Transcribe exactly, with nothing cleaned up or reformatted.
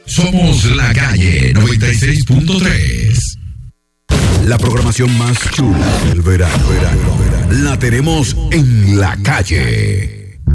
Somos La Calle noventa y seis punto tres. La programación más chula del verano, verano, verano, la tenemos en La Calle.